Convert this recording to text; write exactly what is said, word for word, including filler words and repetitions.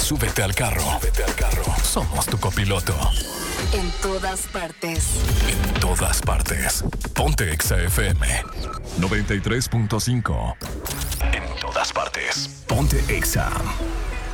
súbete al carro. Súbete al carro. Somos tu copiloto. En todas partes. En todas partes. Ponte Exa F M noventa y tres punto cinco. En todas partes. Ponte Exa.